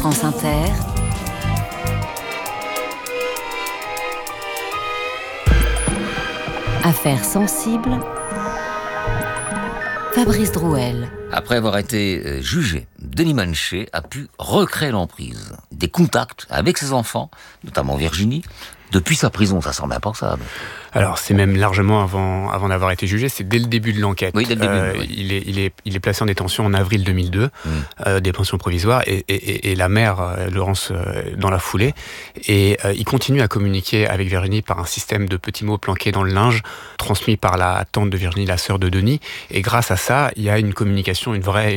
France Inter, Affaires sensibles, Fabrice Drouel. Après avoir été jugé, Denis Manchet a pu recréer l'emprise. Des contacts avec ses enfants, notamment Virginie, depuis sa prison. Ça semble impensable. Alors, c'est même largement avant d'avoir été jugé, c'est dès le début de l'enquête. Oui, dès le début. Oui. Il est placé en détention en avril 2002, détention provisoire, et la mère, Laurence, dans la foulée. Et il continue à communiquer avec Virginie par un système de petits mots planqués dans le linge, transmis par la tante de Virginie, la sœur de Denis. Et grâce à ça, il y a une communication, une vraie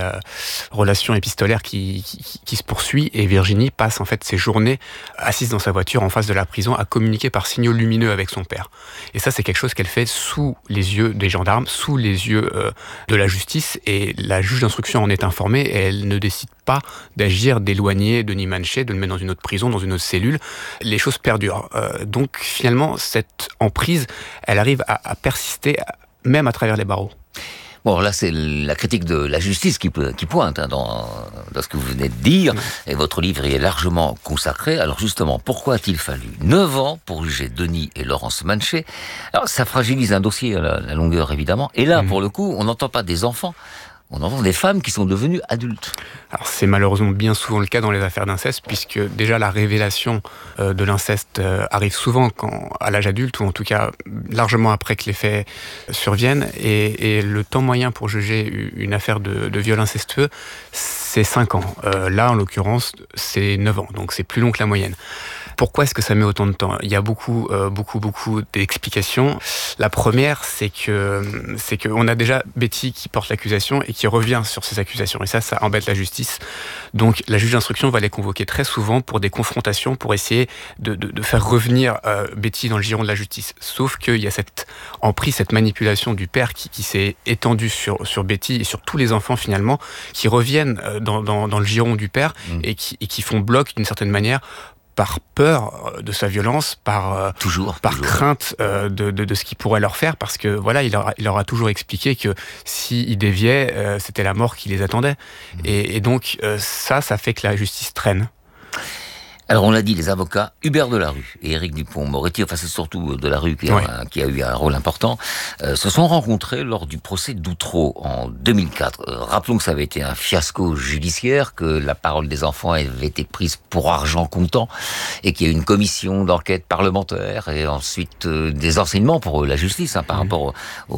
relation épistolaire qui se poursuit. Et Virginie passe en fait ses journées assise dans sa voiture en face de la prison à communiquer par signaux lumineux avec son père. Et ça, c'est quelque chose qu'elle fait sous les yeux des gendarmes, sous les yeux de la justice. Et la juge d'instruction en est informée et elle ne décide pas d'agir, d'éloigner Denis Manchet, de le mettre dans une autre prison, dans une autre cellule. Les choses perdurent. Donc finalement, cette emprise, elle arrive à persister même à travers les barreaux. Bon, là, c'est la critique de la justice qui pointe dans ce que vous venez de dire, et votre livre y est largement consacré. Alors justement, pourquoi a-t-il fallu 9 ans pour juger Denis et Laurence Manchet ? Alors, ça fragilise un dossier à la longueur, évidemment. Et là, pour le coup, on n'entend pas des enfants, on entend des femmes qui sont devenues adultes. Alors c'est malheureusement bien souvent le cas dans les affaires d'inceste, puisque déjà la révélation de l'inceste arrive souvent à l'âge adulte, ou en tout cas largement après que les faits surviennent, et le temps moyen pour juger une affaire de viol incestueux, c'est 5 ans. Là, en l'occurrence, c'est 9 ans, donc c'est plus long que la moyenne. Pourquoi est-ce que ça met autant de temps ? Il y a beaucoup d'explications. La première, c'est que on a déjà Betty qui porte l'accusation et qui revient sur ces accusations. Et ça embête la justice. Donc, la juge d'instruction va les convoquer très souvent pour des confrontations, pour essayer de faire revenir Betty dans le giron de la justice. Sauf qu'il y a cette emprise, cette manipulation du père qui s'est étendue sur Betty et sur tous les enfants finalement, qui reviennent dans le giron du père et qui font bloc d'une certaine manière, par peur de sa violence, par crainte de ce qu'il pourrait leur faire, parce que voilà, il leur a toujours expliqué que s'ils déviaient, c'était la mort qui les attendait. Et donc ça fait que la justice traîne. Alors on l'a dit, les avocats Hubert Delarue et Éric Dupond-Moretti, enfin c'est surtout Delarue qui a eu un rôle important, se sont rencontrés lors du procès d'Outreau en 2004. Rappelons que ça avait été un fiasco judiciaire, que la parole des enfants avait été prise pour argent comptant et qu'il y a eu une commission d'enquête parlementaire et ensuite des enseignements pour la justice par rapport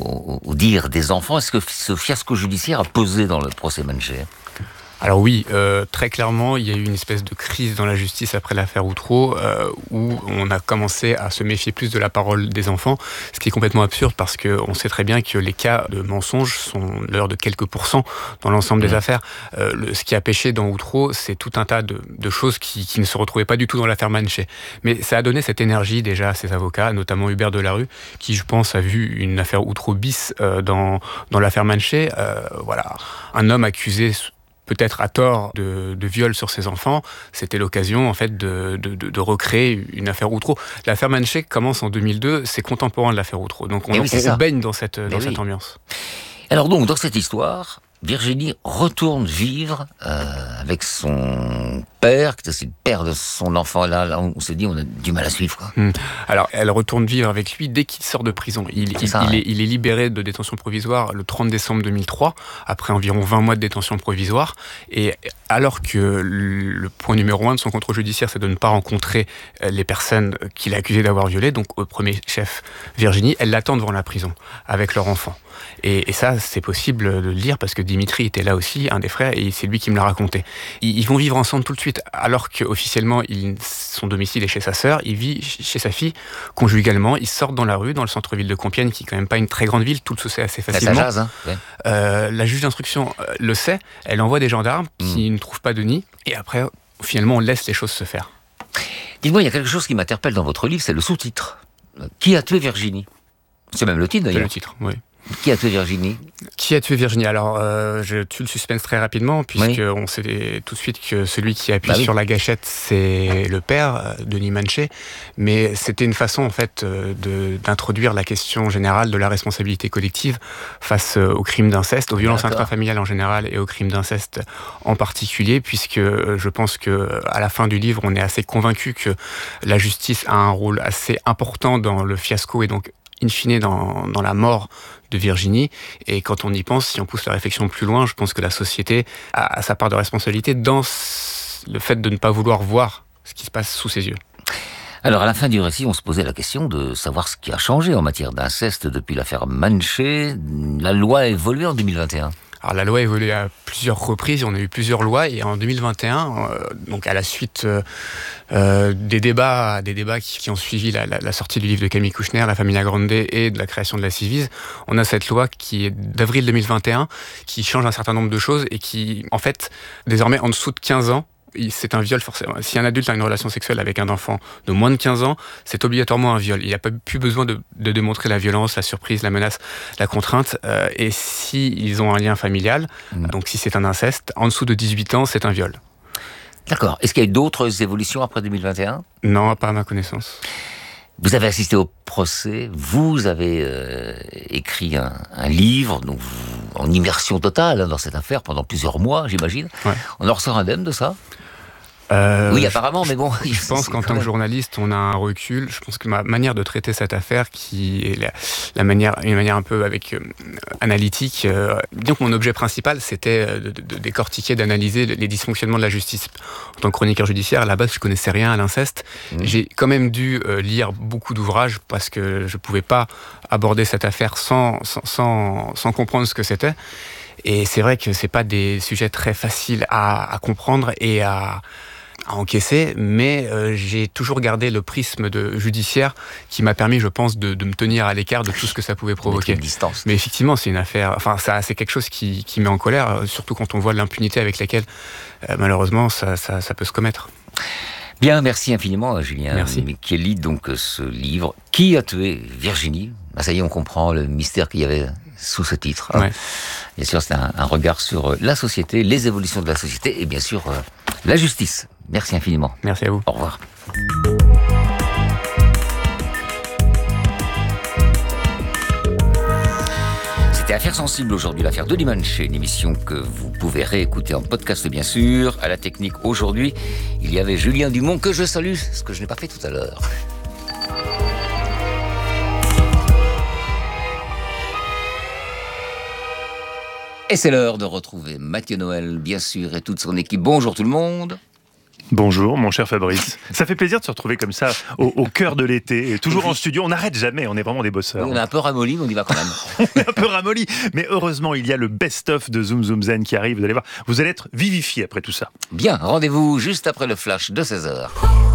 au dire des enfants. Est-ce que ce fiasco judiciaire a pesé dans le procès Manchet ? Alors oui, très clairement, il y a eu une espèce de crise dans la justice après l'affaire Outreau, où on a commencé à se méfier plus de la parole des enfants, ce qui est complètement absurde parce qu'on sait très bien que les cas de mensonges sont l'heure de quelques pourcents dans l'ensemble des affaires. Ce qui a péché dans Outreau, c'est tout un tas de choses qui ne se retrouvaient pas du tout dans l'affaire Manchet. Mais ça a donné cette énergie déjà à ces avocats, notamment Hubert Delarue, qui je pense a vu une affaire Outreau bis dans l'affaire Manchet. Voilà, un homme accusé peut-être à tort de viol sur ses enfants, c'était l'occasion en fait de recréer une affaire Outreau. L'affaire Manchet commence en 2002, c'est contemporain de l'affaire Outreau, donc on baigne dans cette ambiance. Alors donc, dans cette histoire, Virginie retourne vivre avec son père, c'est le père de son enfant. Là, on s'est dit, on a du mal à suivre, quoi. Alors, elle retourne vivre avec lui dès qu'il sort de prison. Il est libéré de détention provisoire le 30 décembre 2003, après environ 20 mois de détention provisoire. Et alors que le point numéro 1 de son contrôle judiciaire, c'est de ne pas rencontrer les personnes qu'il a accusées d'avoir violées, donc au premier chef Virginie, elle l'attend devant la prison avec leur enfant. Et ça, c'est possible de le dire parce que Dimitri était là aussi, un des frères, et c'est lui qui me l'a raconté. Ils vont vivre ensemble tout de suite, alors qu'officiellement, son domicile est chez sa sœur, il vit chez sa fille, conjugalement, ils sortent dans la rue, dans le centre-ville de Compiègne, qui est quand même pas une très grande ville, tout se sait assez facilement. Ça jase, hein, ouais. La juge d'instruction le sait, elle envoie des gendarmes qui ne trouvent pas Denis, et après, finalement, on laisse les choses se faire. Dites-moi, il y a quelque chose qui m'interpelle dans votre livre, c'est le sous-titre. Qui a tué Virginie ? C'est même le titre, d'ailleurs. C'est le titre, oui. Qui a tué Virginie ? Qui a tué Virginie ? Alors, je tue le suspense très rapidement, puisqu'on sait tout de suite que celui qui appuie sur la gâchette, c'est le père, Denis Manché. Mais c'était une façon, en fait, d'introduire la question générale de la responsabilité collective face aux crimes d'inceste, aux violences intrafamiliales en général et aux crimes d'inceste en particulier, puisque je pense qu'à la fin du livre, on est assez convaincu que la justice a un rôle assez important dans le fiasco et donc in fine dans la mort de Virginie. Et quand on y pense, si on pousse la réflexion plus loin, je pense que la société a sa part de responsabilité dans le fait de ne pas vouloir voir ce qui se passe sous ses yeux. Alors, à la fin du récit, on se posait la question de savoir ce qui a changé en matière d'inceste depuis l'affaire Manché. La loi a évolué en 2021. Alors, la loi a évolué à plusieurs reprises, on a eu plusieurs lois, et en 2021, donc à la suite des débats qui ont suivi la sortie du livre de Camille Kouchner, La Familia Grande, et de la création de la Civise, on a cette loi qui est d'avril 2021, qui change un certain nombre de choses, et qui, en fait, désormais, en dessous de 15 ans, c'est un viol forcément. Si un adulte a une relation sexuelle avec un enfant de moins de 15 ans, c'est obligatoirement un viol. Il n'y a pas plus besoin de démontrer la violence, la surprise, la menace, la contrainte. Et s'ils ont un lien familial, donc si c'est un inceste, en dessous de 18 ans, c'est un viol. D'accord. Est-ce qu'il y a eu d'autres évolutions après 2021 ? Non, pas à ma connaissance. Vous avez assisté au procès, vous avez écrit un livre, donc en immersion totale dans cette affaire pendant plusieurs mois, j'imagine. Ouais. On en ressort indemne de ça ? Oui, apparemment, mais bon. Je pense qu'en tant que journaliste, on a un recul. Je pense que ma manière de traiter cette affaire, qui est une manière un peu analytique, disons que mon objet principal, c'était de décortiquer, d'analyser les dysfonctionnements de la justice. En tant que chroniqueur judiciaire, à la base, je connaissais rien à l'inceste. J'ai quand même dû lire beaucoup d'ouvrages parce que je pouvais pas aborder cette affaire sans comprendre ce que c'était. Et c'est vrai que c'est pas des sujets très faciles à comprendre et à encaisser, mais j'ai toujours gardé le prisme judiciaire qui m'a permis, je pense, de me tenir à l'écart de tout ce que ça pouvait provoquer. Distance. Mais effectivement, c'est une affaire. Enfin, c'est quelque chose qui met en colère, surtout quand on voit l'impunité avec laquelle, malheureusement, ça peut se commettre. Bien, merci infiniment, Julien. Merci. Qui lit donc ce livre. Qui a tué Virginie ? Ça y est, on comprend le mystère qu'il y avait sous ce titre. Ouais. Bien sûr, c'est un regard sur la société, les évolutions de la société et bien sûr la justice. Merci infiniment. Merci à vous. Au revoir. C'était Affaires sensibles aujourd'hui, l'affaire Denis Manché, une émission que vous pouvez réécouter en podcast bien sûr. À la technique aujourd'hui, il y avait Julien Dumont que je salue, ce que je n'ai pas fait tout à l'heure. Et c'est l'heure de retrouver Mathieu Noël, bien sûr, et toute son équipe. Bonjour tout le monde. Bonjour mon cher Fabrice. Ça fait plaisir de se retrouver comme ça au cœur de l'été, et toujours en studio. On n'arrête jamais, on est vraiment des bosseurs. On est un peu ramolli, mais on y va quand même. On est un peu ramolli, mais heureusement il y a le best-of de Zoom Zoom Zen qui arrive. Vous allez voir, vous allez être vivifié après tout ça. Bien, rendez-vous juste après le flash de 16h.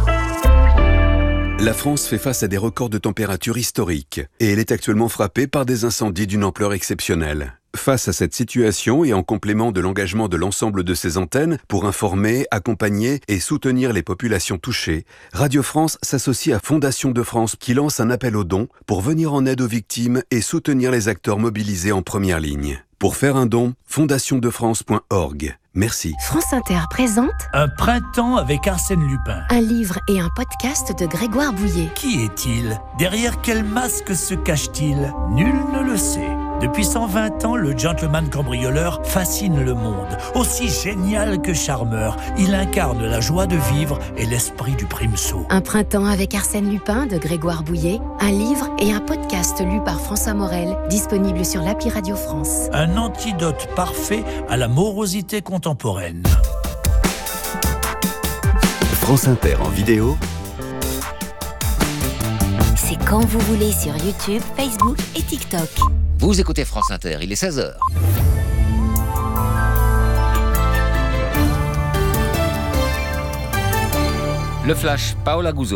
La France fait face à des records de température historiques et elle est actuellement frappée par des incendies d'une ampleur exceptionnelle. Face à cette situation et en complément de l'engagement de l'ensemble de ses antennes pour informer, accompagner et soutenir les populations touchées, Radio France s'associe à Fondation de France qui lance un appel aux dons pour venir en aide aux victimes et soutenir les acteurs mobilisés en première ligne. Pour faire un don, fondationdefrance.org. Merci. France Inter présente Un printemps avec Arsène Lupin. un livre et un podcast de Grégoire Bouillet. Qui est-il ? Derrière quel masque se cache-t-il ? Nul ne le sait. Depuis 120 ans, le gentleman cambrioleur fascine le monde. Aussi génial que charmeur, il incarne la joie de vivre et l'esprit du primesaut. Un printemps avec Arsène Lupin de Grégoire Bouillet, un livre et un podcast lu par François Morel, disponible sur l'appli Radio France. Un antidote parfait à la morosité contemporaine. France Inter en vidéo. C'est quand vous voulez sur YouTube, Facebook et TikTok. Vous écoutez France Inter, il est 16h. Le flash, Paola Guzzo.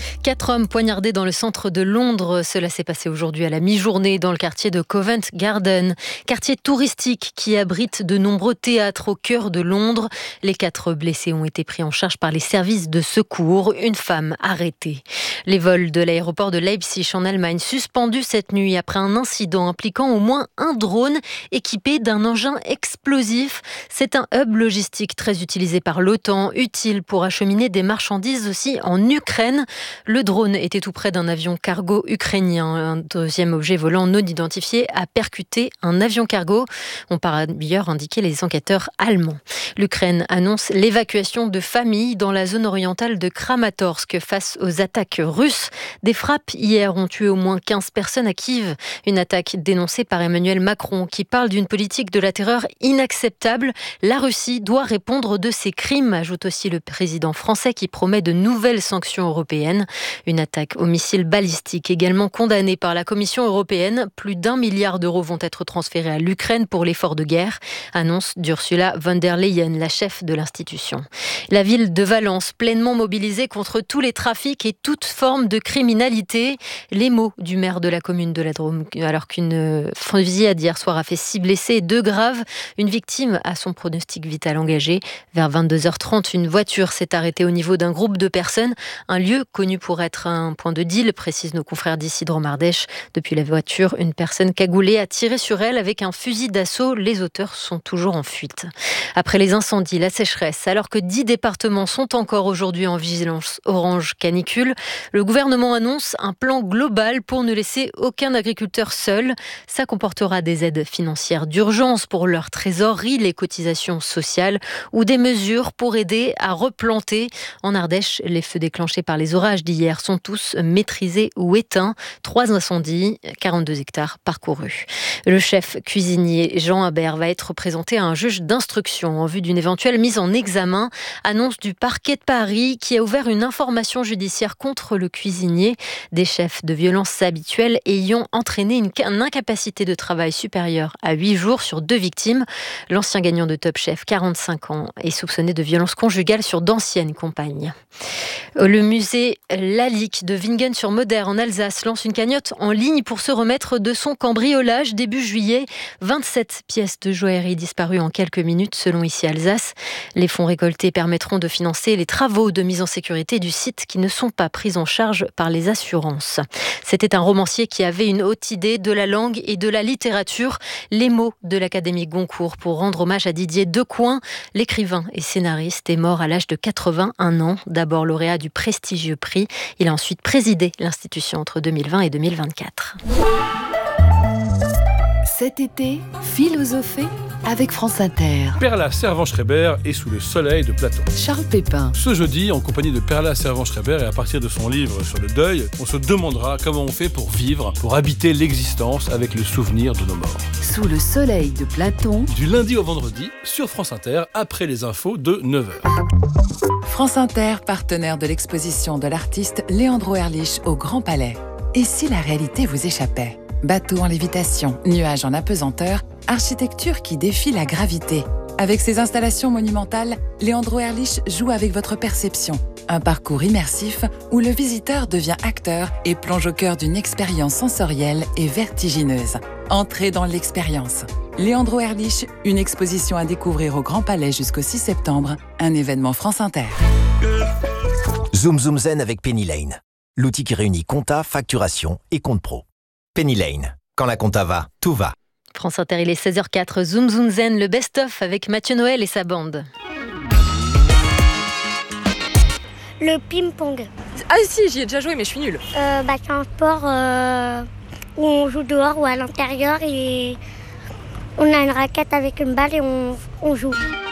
4 hommes poignardés dans le centre de Londres. Cela s'est passé aujourd'hui à la mi-journée dans le quartier de Covent Garden, quartier touristique qui abrite de nombreux théâtres au cœur de Londres. Les 4 blessés ont été pris en charge par les services de secours. Une femme arrêtée. Les vols de l'aéroport de Leipzig en Allemagne suspendus cette nuit après un incident impliquant au moins un drone équipé d'un engin explosif. C'est un hub logistique très utilisé par l'OTAN, utile pour acheminer des marchandises aussi en Ukraine. Le drone était tout près d'un avion cargo ukrainien. Un deuxième objet volant non identifié a percuté un avion cargo, ont par ailleurs indiqué les enquêteurs allemands. L'Ukraine annonce l'évacuation de familles dans la zone orientale de Kramatorsk face aux attaques russes. Des frappes hier ont tué au moins 15 personnes à Kiev. Une attaque dénoncée par Emmanuel Macron qui parle d'une politique de la terreur inacceptable. La Russie doit répondre de ses crimes, ajoute aussi le président français qui promet de nouvelles sanctions européennes. Une attaque au missile balistique également condamnée par la Commission européenne. Plus d'1 milliard d'euros vont être transférés à l'Ukraine pour l'effort de guerre, annonce d'Ursula von der Leyen, la chef de l'institution. La ville de Valence, pleinement mobilisée contre tous les trafics et toute forme de criminalité. Les mots du maire de la commune de la Drôme, alors qu'une fusillade hier soir a fait 6 blessés et 2 graves. Une victime a son pronostic vital engagé. Vers 22h30, une voiture s'est arrêtée au niveau d'un groupe de personnes. Un lieu connu pour être un point de deal, précisent nos confrères d'ici de Romardèche. Depuis la voiture, une personne cagoulée a tiré sur elle avec un fusil d'assaut. Les auteurs sont toujours en fuite. Après les incendies, la sécheresse, alors que 10 départements sont encore aujourd'hui en vigilance orange canicule, le gouvernement annonce un plan global pour ne laisser aucun agriculteur seul. Ça comportera des aides financières d'urgence pour leur trésorerie, les cotisations sociales ou des mesures pour aider à replanter. En Ardèche, les feux déclenchés par les orages d'hier sont tous maîtrisés ou éteints. 3 incendies, 42 hectares parcourus. Le chef cuisinier Jean Habert va être présenté à un juge d'instruction en vue d'une éventuelle mise en examen. Annonce du parquet de Paris qui a ouvert une information judiciaire contre le cuisinier. Des chefs de violence habituels ayant entraîné une incapacité de travail supérieure à 8 jours sur 2 victimes. L'ancien gagnant de Top Chef, 45 ans, est soupçonné de violence conjugale sur d'anciennes compagnes. Le musée Lalique de Wingen-sur-Moder en Alsace lance une cagnotte en ligne pour se remettre de son cambriolage début juillet. 27 pièces de joaillerie disparues en quelques minutes selon Ici Alsace. Les fonds récoltés permettront de financer les travaux de mise en sécurité du site qui ne sont pas pris en charge par les assurances. C'était un romancier qui avait une haute idée de la langue et de la littérature. Les mots de l'Académie Goncourt pour rendre hommage à Didier Decoing. L'écrivain et scénariste est mort à l'âge de 81 ans. D'abord lauréat du prestigieux prix. Il a ensuite présidé l'institution entre 2020 et 2024. Cet été, philosophée avec France Inter. Perla Servan-Schreiber est sous le soleil de Platon. Charles Pépin. Ce jeudi, en compagnie de Perla Servan-Schreiber et à partir de son livre sur le deuil, on se demandera comment on fait pour vivre, pour habiter l'existence avec le souvenir de nos morts. Sous le soleil de Platon. Du lundi au vendredi, sur France Inter, après les infos de 9h. France Inter, partenaire de l'exposition de l'artiste Leandro Erlich au Grand Palais. Et si la réalité vous échappait ? Bateau en lévitation, nuages en apesanteur, architecture qui défie la gravité. Avec ses installations monumentales, Leandro Erlich joue avec votre perception. Un parcours immersif où le visiteur devient acteur et plonge au cœur d'une expérience sensorielle et vertigineuse. Entrez dans l'expérience. Leandro Erlich, une exposition à découvrir au Grand Palais jusqu'au 6 septembre, un événement France Inter. Zoom Zoom Zen avec Penny Lane. L'outil qui réunit compta, facturation et compte pro. Penny Lane. Quand la compta va, tout va. France Inter, il est 16h04. Zoom Zoom Zen, le best-of avec Mathieu Noël et sa bande. Le ping-pong. Ah si, j'y ai déjà joué mais je suis nulle. C'est un sport où on joue dehors ou à l'intérieur et on a une raquette avec une balle et on joue.